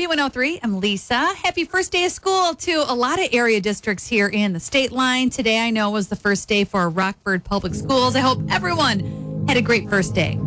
B103, I'm Lisa. Happy first day of school to a lot of area districts here in the state line. Today I know was the first day for Rockford Public Schools. I hope everyone had a great first day.